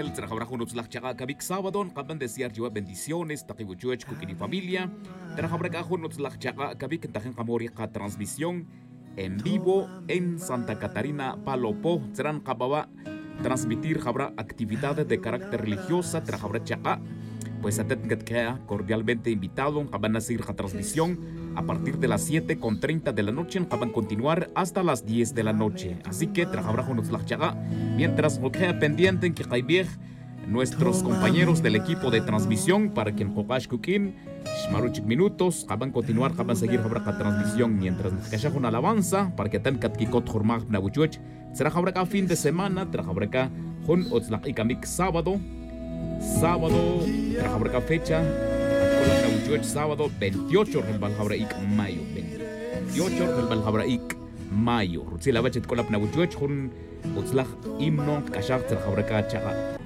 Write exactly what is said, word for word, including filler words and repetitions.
Daniel, trabajamos con los chaga kabik sábado, acaban de decir yo bendiciones, taquibuchuech kukini familia. Trabajamos con los chaga kabik tajen kamori ka transmisión en vivo en Santa Catarina, Palopo, serán kababa transmitir habrá actividades de carácter religiosa, trabajamos chaga. Pues a queda cordialmente invitado, van a seguir la transmisión a partir de las siete con treinta de la noche, van a continuar hasta las diez de la noche. Así que trabajamos la chaga, mientras nos queda pendiente en que hay nuestros compañeros del equipo de transmisión para que en Jokash Kukin, Shmaruchik minutos, van a continuar, van a seguir la transmisión mientras nos queda una alabanza para que tengan Katkikot Hormag Nabuchuch. Será a fin de semana, trabajamos con Otzlak Ikamik sábado. Sábado, trabajamos fecha, sábado veintiocho de mayo, veintiocho de mayo. Si la bachet con la pnabuchuech con Otzlak himno, kashak trabajamos chaga.